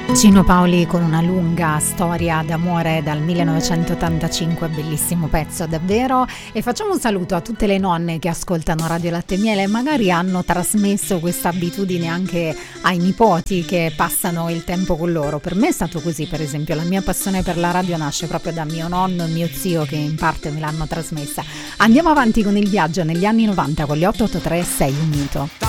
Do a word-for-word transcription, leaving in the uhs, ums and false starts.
Gino Paoli con una lunga storia d'amore dal millenovecentottantacinque, bellissimo pezzo davvero. E facciamo un saluto a tutte le nonne che ascoltano Radio Latte e Miele e magari hanno trasmesso questa abitudine anche ai nipoti che passano il tempo con loro. Per me è stato così, per esempio la mia passione per la radio nasce proprio da mio nonno e mio zio che in parte me l'hanno trasmessa. Andiamo avanti con il viaggio negli anni novanta con gli otto otto tre sei Unito.